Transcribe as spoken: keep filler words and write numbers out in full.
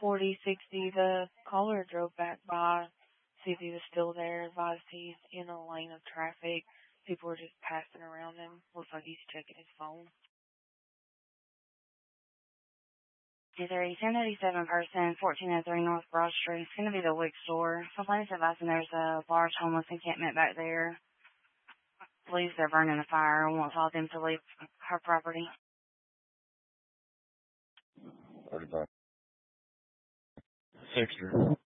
forty sixty, the caller drove back by, see if he was still there, advised he's in a lane of traffic. People were just passing around him. Looks like he's checking his phone. two thirty, ten eighty-seven person, fourteen oh three North Broad Street. It's going to be the Wick store. Complaints advising there's a large homeless encampment back there. Believes they're burning a fire and wants all them to leave her property. thirty-five. Sixer.